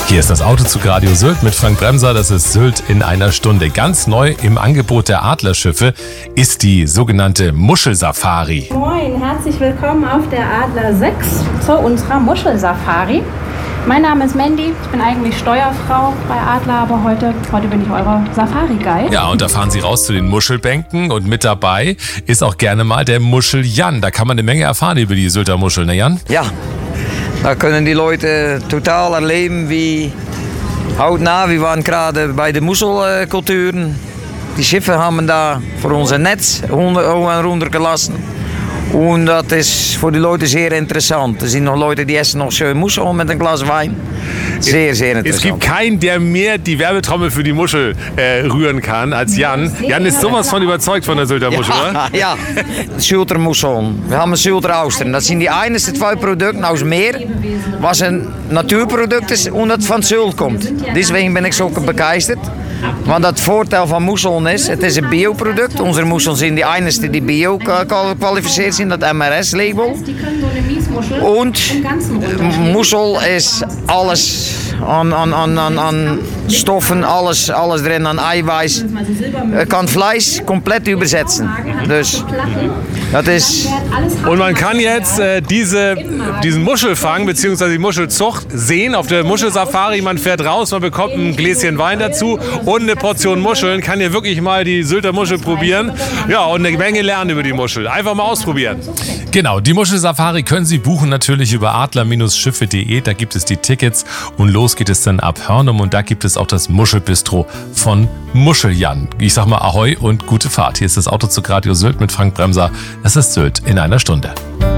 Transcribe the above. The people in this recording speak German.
Hier ist das Autozug Radio Sylt mit Frank Bremser. Das ist Sylt in einer Stunde. Ganz neu im Angebot der Adlerschiffe ist die sogenannte Muschelsafari. Moin, herzlich willkommen auf der Adler 6 zu unserer Muschelsafari. Mein Name ist Mandy, ich bin eigentlich Steuerfrau bei Adler, aber heute bin ich eure Safari-Guide. Ja, und da fahren Sie raus zu den Muschelbänken und mit dabei ist auch gerne mal der Muschel-Jan. Da kann man eine Menge erfahren über die Sylter Muscheln, ne Jan? Ja, da können die Leute total erleben, wie hautnah. Wir waren gerade bei den Muschelkulturen. Die Schiffe haben da für unser Netz runtergelassen. Und das ist für die Leute sehr interessant. Es sind noch Leute, die essen noch schön Muscheln mit einem Glas Wein. Sehr, sehr interessant. Es gibt keinen, der mehr die Werbetrommel für die Muschel rühren kann als Jan. Jan ist sowas von überzeugt von der Sylter Muschel, oder? Ja, Sylter Muscheln. Wir haben Sylter Austern. Das sind die einzigsten zwei Produkte aus Meer, was ein Naturprodukt ist und das von Sylt kommt. Deswegen bin ich so begeistert. Want dat Vorteil van Muscheln is, het is een bioproduct. Onze Muscheln zijn die einzigsten die bio kwalifiziert zijn, dat MRS-label. En Muschel is alles aan stoffen, alles drin, aan Eiweiß. Kan Fleisch komplett übersetzen. Dus dat is... Und man kann jetzt diesen Muschelfang bzw. die Muschelzucht sehen auf der Muschelsafari. Man fährt raus, man bekommt ein Gläschen Wein dazu und eine Portion Muscheln. Kann hier wirklich mal die Sylter Muschel probieren. Ja, und eine Menge lernen über die Muschel. Einfach mal ausprobieren. Genau, die Muschelsafari können Sie buchen natürlich über adler-schiffe.de. Da gibt es die Tickets und los geht es dann ab Hörnum. Und da gibt es auch das Muschelbistro von Muschel-Jan. Ich sag mal Ahoi und gute Fahrt. Hier ist das Autozug Radio Sylt mit Frank Bremser. Das ist Sylt in einer Stunde.